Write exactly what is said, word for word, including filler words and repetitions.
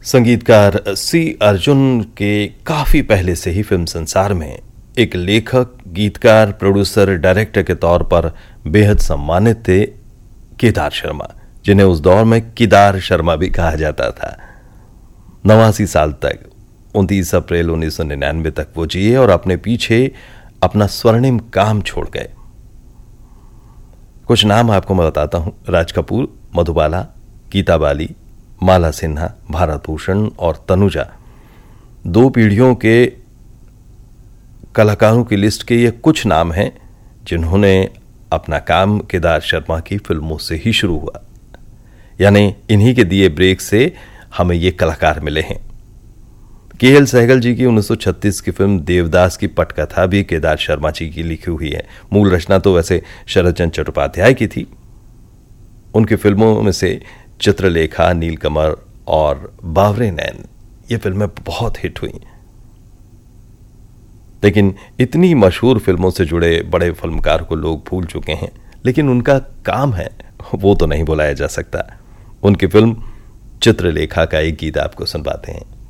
संगीतकार सी अर्जुन के काफी पहले से ही फिल्म संसार में एक लेखक, गीतकार, प्रोड्यूसर, डायरेक्टर के तौर पर बेहद सम्मानित थे केदार शर्मा, जिन्हें उस दौर में किदार शर्मा भी कहा जाता था। नवासी साल तक उनतीस अप्रैल उन्नीस सौ निन्यानवे तक वो जिए और अपने पीछे अपना स्वर्णिम काम छोड़ गए। कुछ नाम आपको मैं बताता हूं। राज कपूर, मधुबाला, गीता बाली, माला सिन्हा, भारत भूषण और तनुजा। दो पीढ़ियों के कलाकारों की लिस्ट के ये कुछ नाम हैं जिन्होंने अपना काम केदार शर्मा की फिल्मों से ही शुरू हुआ, यानी इन्हीं के दिए ब्रेक से हमें ये कलाकार मिले हैं। के एल सहगल जी की उन्नीस सौ छत्तीस की फिल्म देवदास की पटकथा भी केदार शर्मा जी की लिखी हुई है। मूल रचना तो वैसे शरद चंद्र चट्टोपाध्याय की थी। उनकी फिल्मों में से चित्रलेखा, नीलकमल और बावरे नैन ये फिल्में बहुत हिट हुई। लेकिन इतनी मशहूर फिल्मों से जुड़े बड़े फिल्मकार को लोग भूल चुके हैं, लेकिन उनका काम है वो तो नहीं भुलाया जा सकता। उनकी फिल्म चित्रलेखा का एक गीत आपको सुनवाते हैं।